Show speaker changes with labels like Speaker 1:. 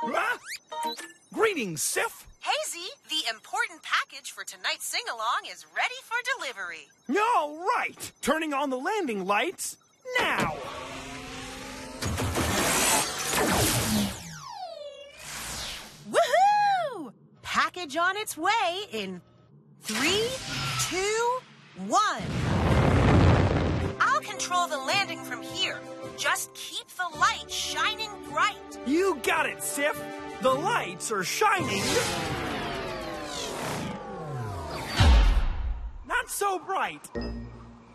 Speaker 1: Ah! Greetings, Sif.
Speaker 2: Hazy, the important package for tonight's sing-along is ready for delivery.
Speaker 1: All right. Turning on the landing lights now.
Speaker 2: Woohoo! Package on its way in 3, 2, 1. I'll control the landing from here. Just keep the light shining bright.
Speaker 1: You got it, Sif. The lights are shining. Not so bright.